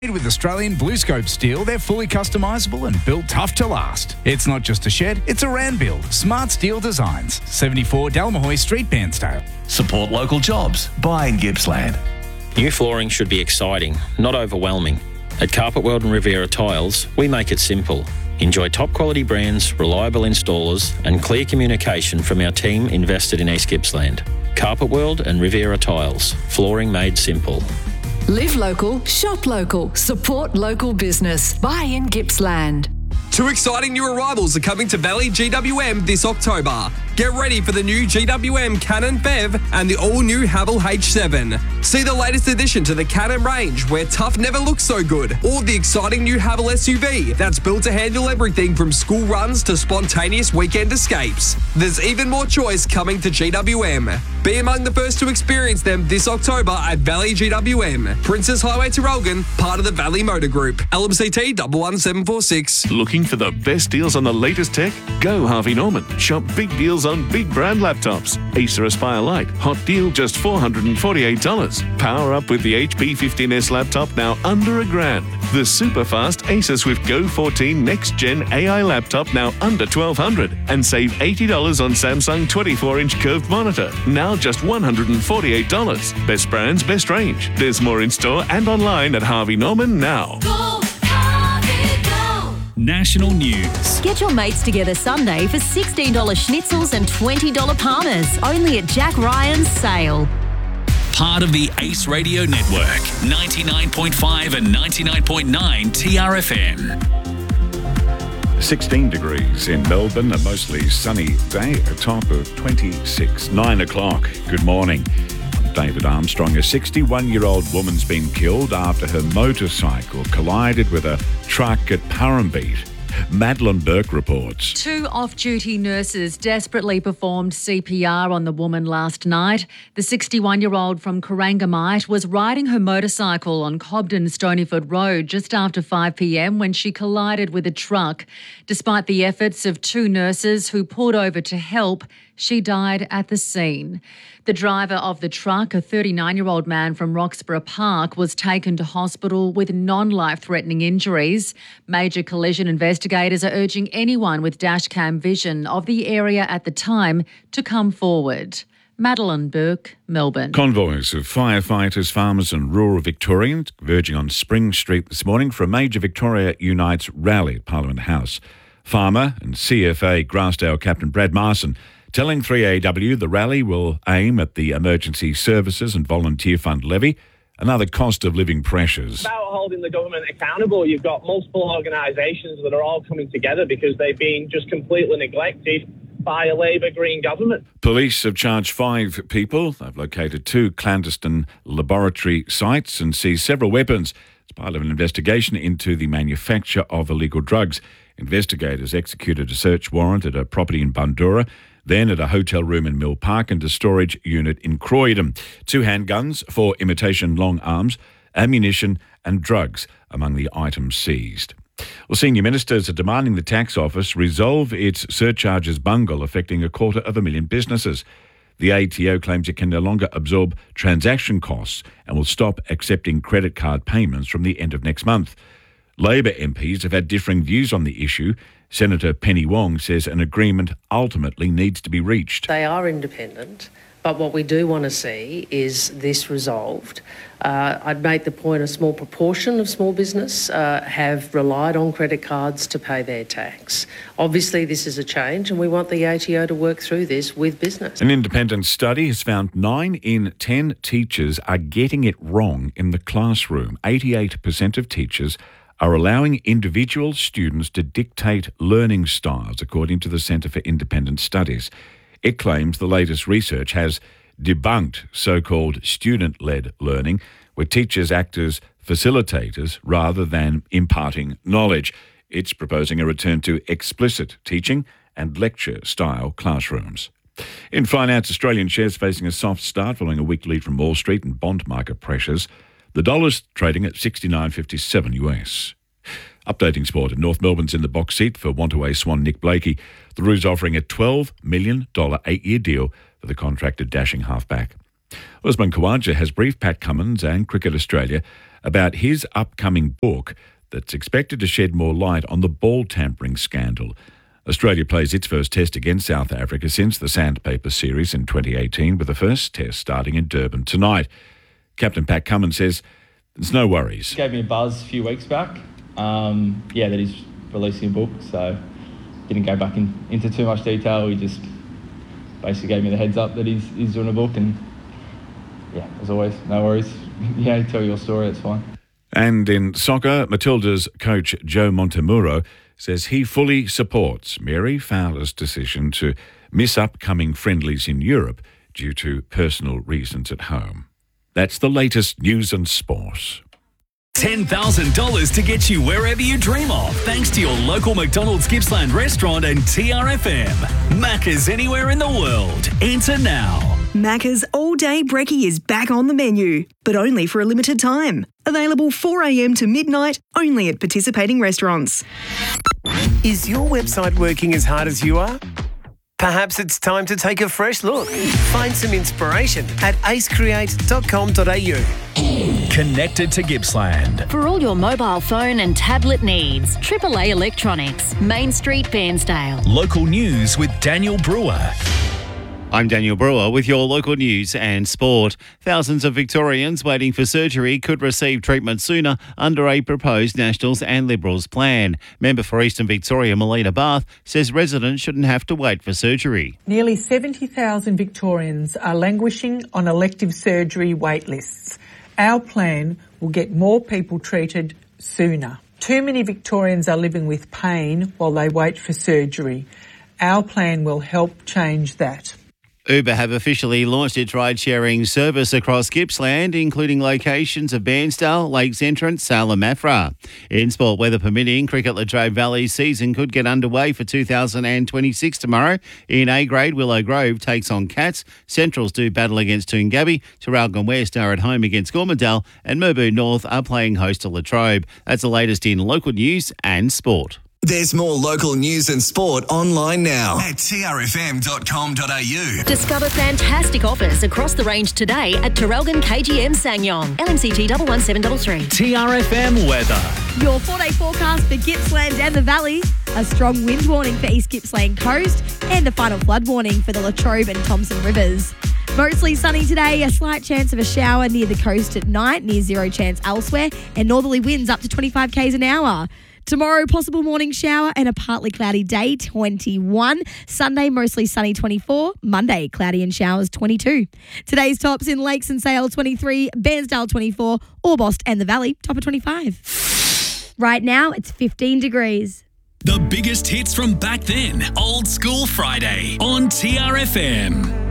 Made with Australian BlueScope steel, they're fully customisable and built tough to last. It's not just a shed, it's a RAN build. Smart Steel Designs, 74 Dalmahoy Street, Bairnsdale. Support local jobs. Buy in Gippsland. New flooring should be exciting, not overwhelming. At Carpet World and Riviera Tiles, we make it simple. Enjoy top quality brands, reliable installers and clear communication from our team invested in East Gippsland. Carpet World and Riviera Tiles, flooring made simple. Live local, shop local, support local business. Buy in Gippsland. 2 exciting new arrivals are coming to Valley GWM this October. Get ready for the new GWM Cannon Bev and the all-new Haval H7. See the latest addition to the Cannon range where tough never looks so good, or the exciting new Haval SUV that's built to handle everything from school runs to spontaneous weekend escapes. There's even more choice coming to GWM. Be among the first to experience them this October at Valley GWM. Princess Highway to Relgan, part of the Valley Motor Group. LMCT 11746. Looking for the best deals on the latest tech? Go Harvey Norman. Shop big deals on big brand laptops. Acer Aspire Lite. Hot deal just $448. Power up with the HP 15S laptop now under $1,000. The super fast Acer Swift Go 14 Next Gen AI laptop now under $1,200. And save $80 on Samsung 24-inch curved monitor. Now just $148. Best brands, best range. There's more in store and online at Harvey Norman now. National news. Get your mates together Sunday for $16 schnitzels and $20 palmers. Only at Jack Ryan's Sale. Part of the Ace Radio Network, 99.5 and 99.9 TRFM. 16 degrees in Melbourne, a mostly sunny day, a top of 26. 9 o'clock. Good morning. I'm David Armstrong. A 61-year-old woman's been killed after her motorcycle collided with a truck at Purrumbete. Madeline Burke reports. 2 off-duty nurses desperately performed CPR on the woman last night. The 61-year-old from Corangamite was riding her motorcycle on Cobden Stonyford Road just after 5 p.m. when she collided with a truck. Despite the efforts of 2 nurses who pulled over to help, she died at the scene. The driver of the truck, a 39-year-old man from Roxburgh Park, was taken to hospital with non-life-threatening injuries. Major collision investigators are urging anyone with dashcam vision of the area at the time to come forward. Madeline Burke, Melbourne. Convoys of firefighters, farmers and rural Victorians converging on Spring Street this morning for a major Victoria Unites rally at Parliament House. Farmer and CFA Grassdale Captain Brad Marson telling 3AW the rally will aim at the Emergency Services and Volunteer Fund levy and other cost of living pressures. About holding the government accountable. You've got multiple organisations that are all coming together because they've been just completely neglected by a Labour Green government. Police have charged 5 people. They've located 2 clandestine laboratory sites and seized several weapons. It's part of an investigation into the manufacture of illegal drugs. Investigators executed a search warrant at a property in Bundoora, then at a hotel room in Mill Park and a storage unit in Croydon. 2 handguns, 4 imitation long arms, ammunition and drugs among the items seized. Well, senior ministers are demanding the tax office resolve its surcharges bungle affecting 250,000 businesses. The ATO claims it can no longer absorb transaction costs and will stop accepting credit card payments from the end of next month. Labor MPs have had differing views on the issue. Senator Penny Wong says an agreement ultimately needs to be reached. They are independent, but what we do want to see is this resolved. I'd make the point a small proportion of small business have relied on credit cards to pay their tax. Obviously, this is a change and we want the ATO to work through this with business. An independent study has found 9 in 10 teachers are getting it wrong in the classroom. 88% of teachers are allowing individual students to dictate learning styles, according to the Centre for Independent Studies. It claims the latest research has debunked so-called student-led learning, where teachers act as facilitators rather than imparting knowledge. It's proposing a return to explicit teaching and lecture-style classrooms. In finance, Australian shares facing a soft start following a weak lead from Wall Street and bond market pressures. The dollar's trading at $69.57 US. Updating sport, and North Melbourne's in the box seat for want-away Swan Nick Blakey. The Roos offering a $12 million 8-year deal for the contracted dashing halfback. Usman Khawaja has briefed Pat Cummins and Cricket Australia about his upcoming book that's expected to shed more light on the ball tampering scandal. Australia plays its first test against South Africa since the Sandpaper Series in 2018, with the first test starting in Durban tonight. Captain Pat Cummins says there's no worries. He gave me a buzz a few weeks back, that he's releasing a book, so didn't go back into too much detail. He just basically gave me the heads up that he's doing a book, and as always, no worries. Tell your story, it's fine. And in soccer, Matilda's coach Joe Montemuro says he fully supports Mary Fowler's decision to miss upcoming friendlies in Europe due to personal reasons at home. That's the latest news and sport. $10,000 to get you wherever you dream of, thanks to your local McDonald's Gippsland restaurant and TRFM. Macca's anywhere in the world. Enter now. Macca's all-day brekkie is back on the menu, but only for a limited time. Available 4 a.m. to midnight, only at participating restaurants. Is your website working as hard as you are? Perhaps it's time to take a fresh look. Find some inspiration at acecreate.com.au. Connected to Gippsland. For all your mobile phone and tablet needs, AAA Electronics, Main Street, Bairnsdale. Local news with Daniel Brewer. I'm Daniel Brewer with your local news and sport. Thousands of Victorians waiting for surgery could receive treatment sooner under a proposed Nationals and Liberals plan. Member for Eastern Victoria, Melina Barth, says residents shouldn't have to wait for surgery. Nearly 70,000 Victorians are languishing on elective surgery wait lists. Our plan will get more people treated sooner. Too many Victorians are living with pain while they wait for surgery. Our plan will help change that. Uber have officially launched its ride-sharing service across Gippsland, including locations of Bairnsdale, Lakes Entrance, Sale and Maffra. In sport, weather permitting, Cricket Latrobe Valley's season could get underway for 2026 tomorrow. In A-grade, Willow Grove takes on Cats. Centrals do battle against Toongabbie. Traralgon West are at home against Gormandale, and Merbu North are playing host to Latrobe. That's the latest in local news and sport. There's more local news and sport online now at trfm.com.au. Discover fantastic offers across the range today at Traralgon KGM Sanyong. LMCT 11733. TRFM weather. Your 4-day forecast for Gippsland and the Valley. A strong wind warning for East Gippsland Coast and a final flood warning for the Latrobe and Thompson Rivers. Mostly sunny today, a slight chance of a shower near the coast at night, near zero chance elsewhere, and northerly winds up to 25 k's an hour. Tomorrow, possible morning shower and a partly cloudy day, 21. Sunday, mostly sunny, 24. Monday, cloudy and showers, 22. Today's tops in Lakes and Sale, 23. Bairnsdale, 24. Orbost and the Valley, top of 25. Right now, it's 15 degrees. The biggest hits from back then. Old School Friday on TRFM.